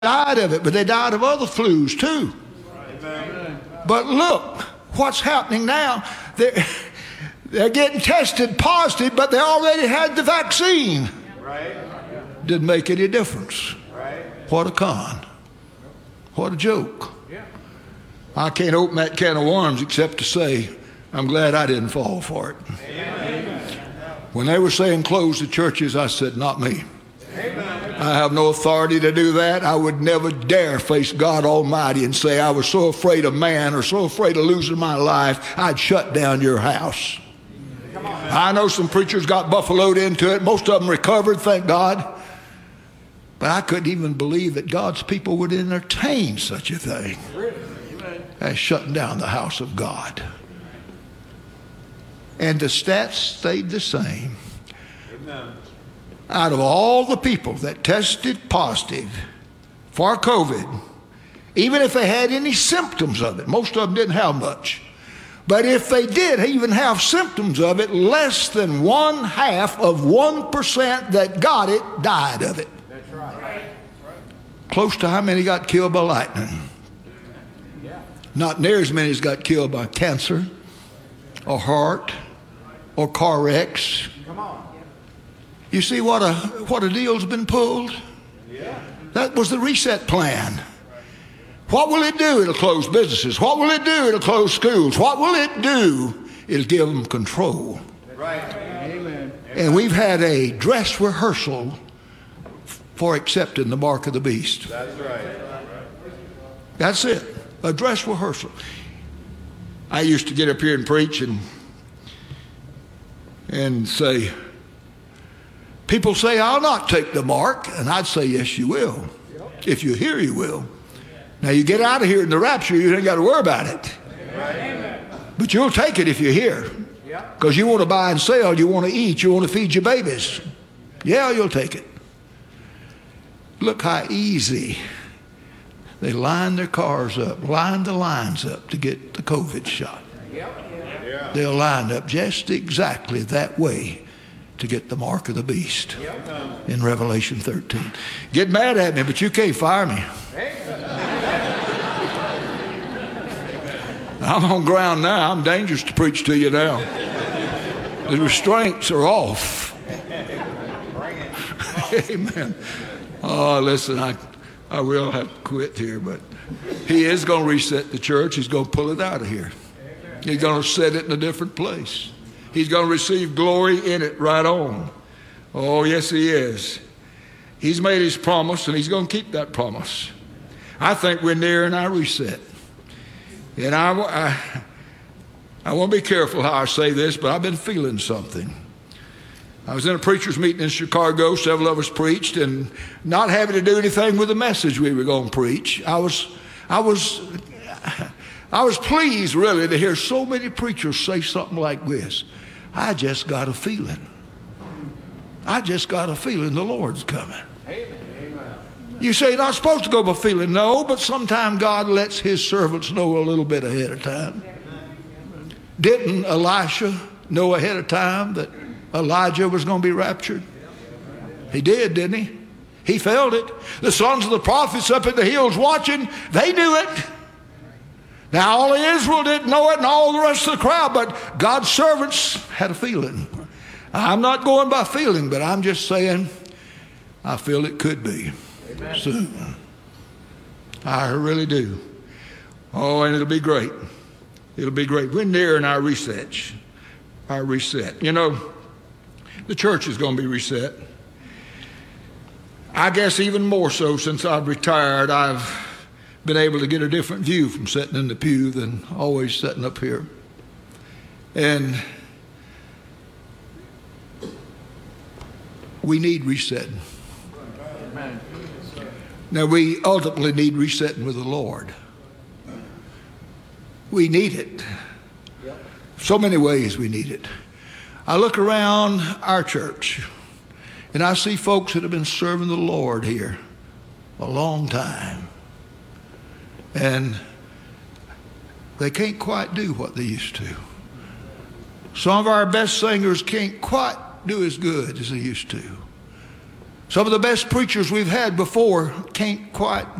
died of it, but they died of other flus too. Amen. But look what's happening now. They're getting tested positive, but they already had the vaccine. Right. Didn't make any difference. Right. What a con. What a joke. Yeah. I can't open that can of worms except to say, I'm glad I didn't fall for it. Amen. When they were saying close the churches, I said, not me. Amen. I have no authority to do that. I would never dare face God Almighty and say I was so afraid of man or so afraid of losing my life, I'd shut down your house. I know some preachers got buffaloed into it. Most of them recovered, thank God. But I couldn't even believe that God's people would entertain such a thing as shutting down the house of God. And the stats stayed the same. Amen. Out of all the people that tested positive for COVID, even if they had any symptoms of it, most of them didn't have much. But if they did even have symptoms of it, less than 0.5% that got it died of it. That's right. Close to how many got killed by lightning? Not near as many as got killed by cancer or heart or car wrecks. Come on. You see what a deal's been pulled? Yeah. That was the reset plan. What will it do? It'll close businesses. What will it do? It'll close schools. What will it do? It'll give them control. Right. Amen. And we've had a dress rehearsal for accepting the mark of the beast. That's right. That's it. A dress rehearsal. I used to get up here and preach and say, people say, I'll not take the mark. And I'd say, yes, you will. If you hear, you will. Now, you get out of here in the rapture, you ain't got to worry about it. Amen. But you'll take it if you're here. Because you want to buy and sell, you want to eat, you want to feed your babies. Yeah, you'll take it. Look how easy they line their cars up, line the lines up to get the COVID shot. They'll line up just exactly that way to get the mark of the beast in Revelation 13. Get mad at me, but you can't fire me. I'm on ground now. I'm dangerous to preach to you now. The restraints are off. Amen. Oh, listen, I will have to quit here, but he is going to reset the church. He's going to pull it out of here. He's going to set it in a different place. He's going to receive glory in it right on. Oh, yes, he is. He's made his promise, and he's going to keep that promise. I think we're nearing our reset. And I want to be careful how I say this, but I've been feeling something. I was in a preacher's meeting in Chicago. Several of us preached, and not having to do anything with the message we were going to preach. I was pleased, really, to hear so many preachers say something like this. I just got a feeling. I just got a feeling the Lord's coming. Amen. You say you're not supposed to go by feeling. No, but sometimes God lets his servants know a little bit ahead of time. Didn't Elisha know ahead of time that Elijah was going to be raptured? He did, didn't he? He felt it. The sons of the prophets up in the hills watching, they knew it. Now, all of Israel didn't know it, and all the rest of the crowd, but God's servants had a feeling. I'm not going by feeling, but I'm just saying I feel it could be soon. I really do. Oh, and it'll be great. It'll be great. We're nearing our reset. You know, the church is going to be reset. I guess even more so since I've retired, I've been able to get a different view from sitting in the pew than always sitting up here. And we need resetting. Now, we ultimately need resetting with the Lord. We need it. So many ways we need it. I look around our church, and I see folks that have been serving the Lord here a long time. And they can't quite do what they used to. Some of our best singers can't quite do as good as they used to. Some of the best preachers we've had before can't quite